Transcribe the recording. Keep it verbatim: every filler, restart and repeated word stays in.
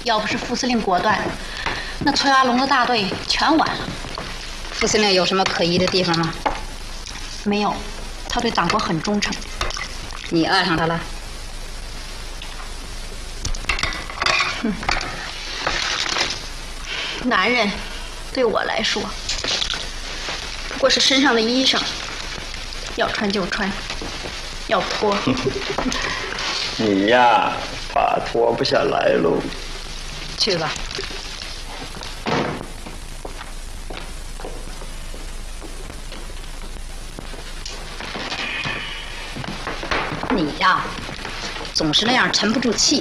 要不是副司令果断，那崔阿龙的大队全完了。 副司令有什么可疑的地方吗？ 没有，他对党国很忠诚。 你爱上他了？ 哼，男人对我来说，不过是身上的衣裳，要穿就穿，要脱。 你呀，怕脱不下来喽。 去吧。你呀，总是那样沉不住气。